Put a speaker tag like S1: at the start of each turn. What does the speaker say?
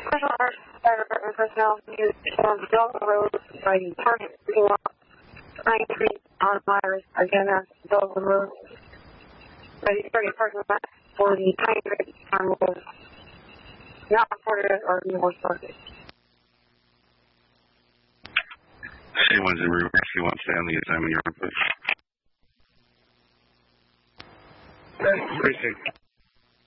S1: Special Fire Department personnel use Delta Road by Target Pine Street on Myers. Again, that's Delta Road by the Target parking lot for the Pine Street on Road. Not reported or any more sources.
S2: C1's in reverse. C1 stay on the assignment you're on, please. Precinct.